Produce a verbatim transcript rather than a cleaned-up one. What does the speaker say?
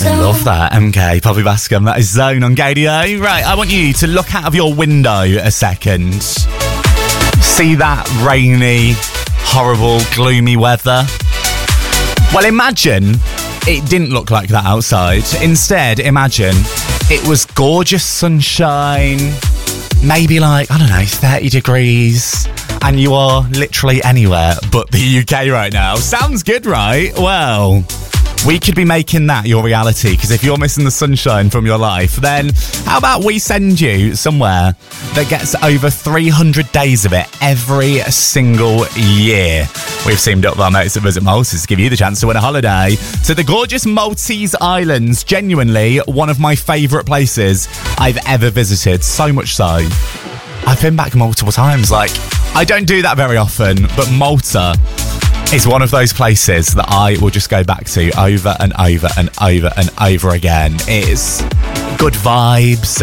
I love that. M K, Poppy Bascom, that is Zone on Gaydio. Right, I want you to look out of your window a second. See that rainy, horrible, gloomy weather? Well, imagine it didn't look like that outside. Instead, imagine it was gorgeous sunshine, maybe like, I don't know, thirty degrees, and you are literally anywhere but the U K right now. Sounds good, right? Well, we could be making that your reality, because if you're missing the sunshine from your life, then how about we send you somewhere that gets over three hundred days of it every single year? We've teamed up with our mates at Visit Maltese to give you the chance to win a holiday to the gorgeous Maltese Islands. Genuinely one of my favourite places I've ever visited, so much so I've been back multiple times. Like, I don't do that very often, but Malta is one of those places that I will just go back to over and over and over and over again. It's good vibes,